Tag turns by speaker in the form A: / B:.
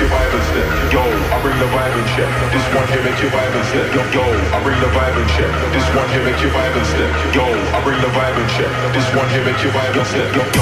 A: you vibe and step. Yo, I bring the vibe and check. This one here make you vibe and step. Yo, I bring the vibe and check. This one here make you vibe and step. Yo, I bring the vibe and check. This one here make you vibe and step. Yo.